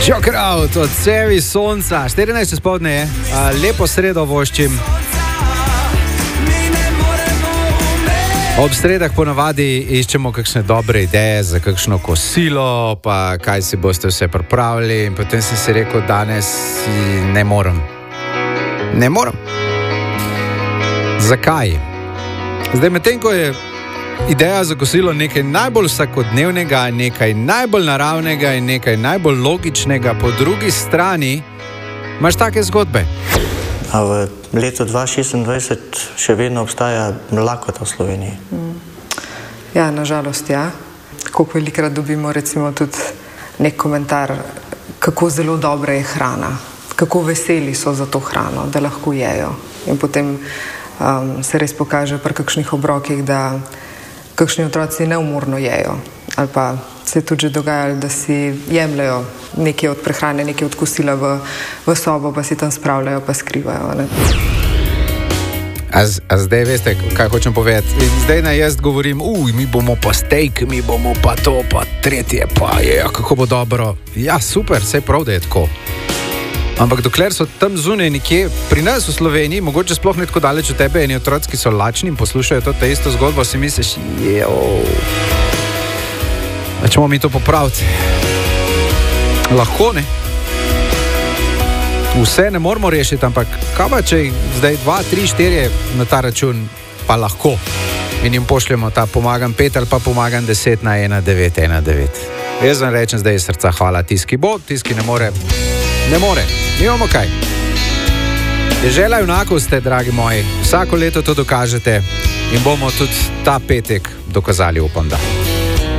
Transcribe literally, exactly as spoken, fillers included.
Joker Out od Cevi Sonca, štirinajst spodne je, lepo sredo voščim. Ob sredah ponavadi iščemo kakšne dobre ideje za kakšno kosilo, pa kaj si boste vse pripravili in potem sem si rekel, danes ne morem. Ne morem. Zakaj? Zdaj, medtem ko je ideja za kosilo nekaj najbolj vsakodnevnega, nekaj najbolj naravnega in nekaj najbolj logičnega, po drugi strani imaš take zgodbe. A v letu dva tisoč šestindvajset še vedno obstaja lakota v Sloveniji? Ja, nažalost, ja. Koliko velikrat dobimo recimo tudi nek komentar, kako zelo dobra je hrana, kako veseli so za to hrano, da lahko jejo. In potem um, se res pokaže pri kakšnih obrokih, da kakšni otroci neumorno jejo. Ali pa se je tudi že dogajalo, da si jemljajo nekaj od prehrane, nekaj od kosila v, v sobo, pa si tam spravljajo, pa skrivajo. Ne? A, a zdaj veste, kaj hočem povedati? Zdaj naj jaz govorim, uj, mi bomo pa steak, mi bomo pa to, pa tretje, pa je, kako bo dobro. Ja, super, saj prav, da je tako. Ampak dokler so tam zunaj nekje, pri nas v Sloveniji, mogoče sploh ne tako daleč od tebe, eni otroci, ki so lačni in poslušajo to, ta isto zgodbo, si misliš, jejo, da ćemo mi to popraviti. Lahko, ne? Vse ne moramo rešiti, ampak kaj pa, če zdaj dva, tri, štiri na ta račun pa lahko in jim pošljemo ta pomagam pet ali pa pomagam deset na ena devet ena devet. Jaz vam rečem zdaj iz srca hvala, tiski bo, tiski ne more, ne more, nimamo kaj. Dežela junakov ste, dragi moji, vsako leto to dokažete in bomo tudi ta petek dokazali, upam da.